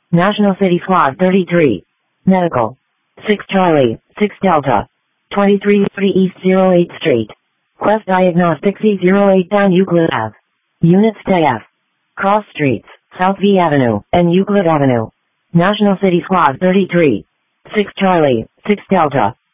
National City Squad 33. Medical. 6 Charlie, 6 Delta. 2330 East 08th Street. Quest Diagnostics E08 down Euclid Ave. Unit Staff. Cross Streets, South V Avenue, and Euclid Avenue. National City Squad 33. 6 Charlie, 6 Delta.